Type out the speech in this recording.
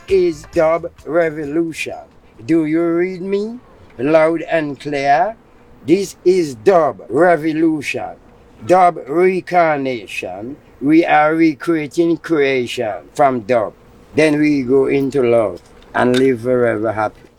is Dub Revolution. Do you read me? Loud and clear. This is Dub Revolution. Dub Reincarnation. We are recreating creation from dub. Then we go into love and live forever happy.